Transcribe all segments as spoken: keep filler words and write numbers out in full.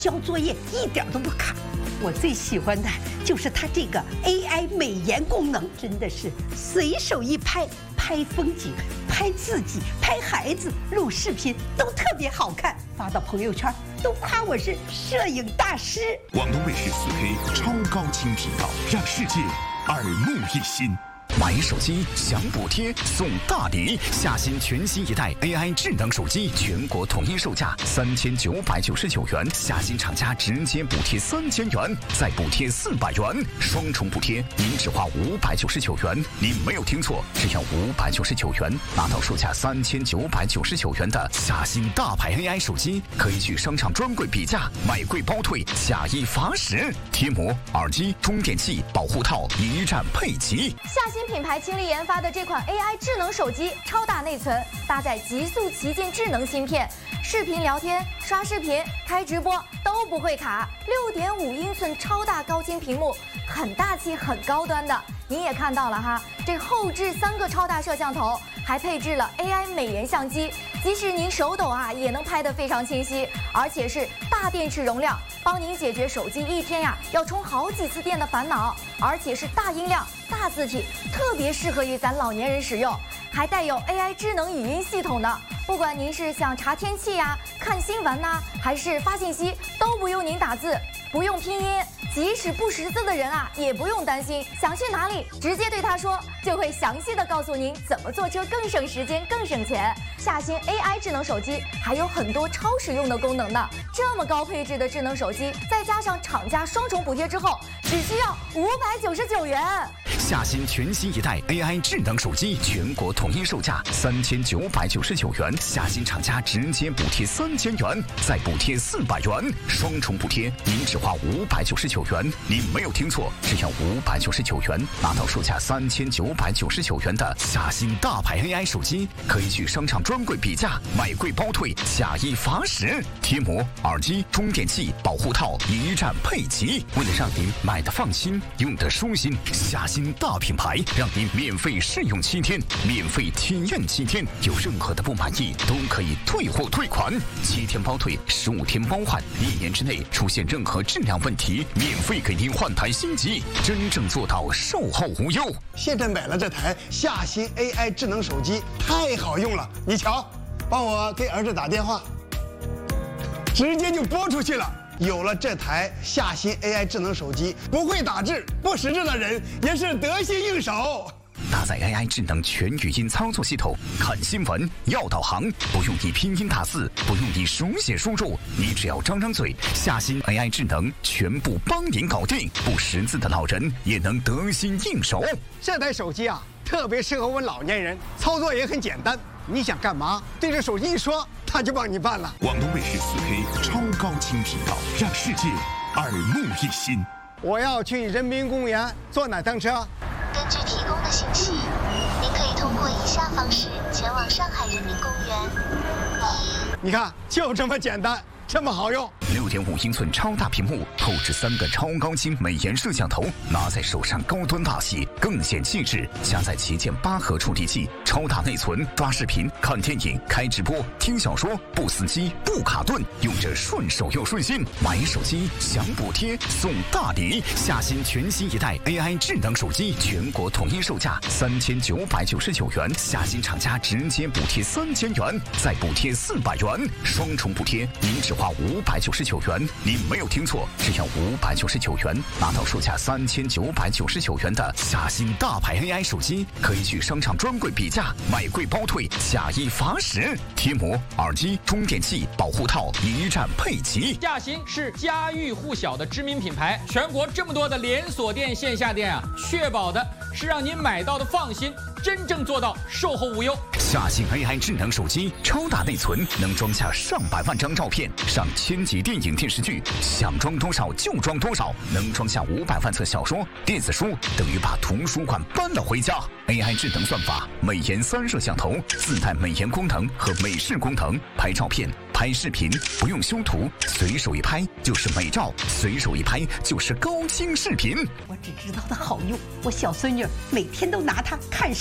交作业一点都不卡。我最喜欢的就是它这个 A I 美颜功能，真的是随手一拍，拍风景、拍自己、拍孩子、录视频都特别好看，发到朋友圈都夸我是摄影大师。 广东卫视四 K 超高清频道，让世界耳目一新。买手机享补贴送大礼，夏新全新一代 A I 智能手机全国统一售价三千九百九十九元，夏新厂家直接补贴三千元，再补贴四百元，双重补贴，您只花五百九十九元。您没有听错，只要五百九十九元，拿到售价三千九百九十九元的夏新大牌 A I 手机，可以去商场专柜比价，买贵包退，下一罚十。贴膜、耳机、充电器、保护套一站配齐。 夏新品牌倾力研发的这款 A I 智能手机，超大内存，搭载极速旗舰智能芯片，视频聊天、刷视频、开直播都不会卡。六点五英寸超大高清屏幕，很大气、很高端的。您也看到了哈，这后置三个超大摄像头，还配置了 A I 美颜相机，即使您手抖啊，也能拍得非常清晰，而且是大电池容量，帮您解决手机一天呀要充好几次电的烦恼，而且是大音量、大字体，特别适合于咱老年人使用，还带有 A I 智能语音系统的。不管您是想查天气呀、看新闻呐、啊，还是发信息，都不用您打字，不用拼音。即使不识字的人啊，也不用担心，想去哪里直接对他说，就会详细的告诉您怎么坐车更省时间、更省钱。夏新 A I 智能手机还有很多超实用的功能呢，这么高配置的智能手机，再加上厂家双重补贴之后，只需要五百九十九元。 夏新全新一代 A I 智能手机全国统一售价三千九百九十九元，夏新厂家直接补贴三千元，再补贴四百元，双重补贴，您只花五百九十九元。您没有听错，只要五百九十九元，拿到售价三千九百九十九元的夏新大牌 A I 手机，可以去商场专柜比价，买贵包退，下一罚十。贴膜、耳机、充电器、保护套一站配齐。为了让您买的放心，用的舒心，夏新大品牌让您免费试用七天，免费体验七天，有任何的不满意都可以退货退款，七天包退，十五天包换，一年之内出现任何质量问题，免费给您换台新机，真正做到售后无忧。 现在买了这台夏新 A I 智能手机，太好用了。你瞧，帮我给儿子打电话，直接就拨出去了。有了这台夏新 A I 智能手机，不会打字、不识字的人也是得心应手。 搭载 A I 智能全语音操作系统，看新闻、要导航，不用你拼音打字，不用你手写输入，你只要张张嘴，夏新 A I 智能全部帮您搞定，不识字的老人也能得心应手。 这台手机啊，特别适合我们老年人，操作也很简单，你想干嘛，对着手机一说，它就帮你办了。 广东卫视四 K 超高清频道，让世界耳目一新。 我要去人民公园，坐哪趟车？ 根据提供的信息，您可以通过以下方式前往上海人民公园。一， 你看，就这么简单，这么好用。 六点五英寸超大屏幕，后置三个超高清美颜摄像头，拿在手上高端大气，更显气质。加载旗舰八核处理器，超大内存，刷视频、看电影、开直播、听小说，不死机、不卡顿，用着顺手又顺心。买手机享补贴送大礼，夏新全新一代 A I 智能手机全国统一售价三千九百九十九元，夏新厂家直接补贴三千元，再补贴四百元，双重补贴，您只花五百九十九元。您没有听错，只要五百九十九元，拿到售价三千九百九十九元的夏新大牌 A I 手机，可以去商场专柜比价，买贵包退，下一罚十。贴膜、耳机、充电器、保护套一站配齐。 夏新是家喻户晓的知名品牌，全国这么多的连锁店、线下店啊，确保的是让您买到的放心，真正做到售后无忧。 夏新 A I 智能手机，超大内存，能装下上百万张照片，上千集电影电视剧，想装多少就装多少，能装下五百万册小说、电子书，等于把图书馆搬了回家。A I 智能算法，美颜三摄像头，自带美颜功能和美视功能，拍照片、拍视频不用修图，随手一拍就是美照，随手一拍就是高清视频。 我只知道它好用，我小孙女每天都拿它看视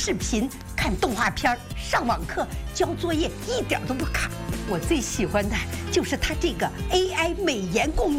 视频、看动画片、上网课、交作业，一点都不卡。我最喜欢的就是它这个 A I 美颜功能。